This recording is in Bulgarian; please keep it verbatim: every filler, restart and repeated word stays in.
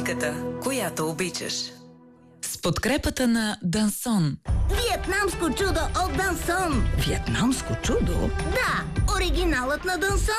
музиката, която обичаш. С подкрепата на Дансон. Виетнамско чудо от Дансон. Виетнамско чудо? Да, оригиналът на Дансон.